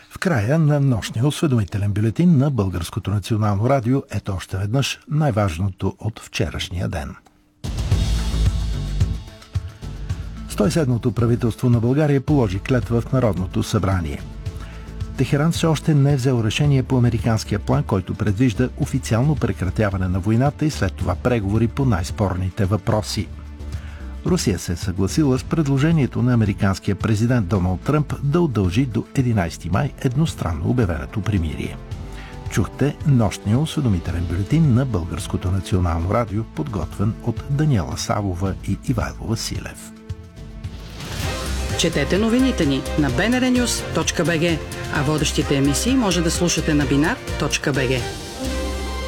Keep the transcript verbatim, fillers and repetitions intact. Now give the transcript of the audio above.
В края на нощния осведомителен бюлетин на Българското национално радио ето още веднъж най-важното от вчерашния ден. сто и седмото правителство на България положи клетва в Народното събрание. Техеран все още не е взел решение по американския план, който предвижда официално прекратяване на войната и след това преговори по най-спорните въпроси. Русия се е съгласила с предложението на американския президент Доналд Тръмп да удължи до единайсети май едностранно обявеното примирие. Чухте нощния осведомителен бюлетин на Българското национално радио, подготвен от Даниела Савова и Ивайло Василев. Четете новините ни на би ен ар нюз точка би джи, а водещите емисии може да слушате на бинар точка би джи.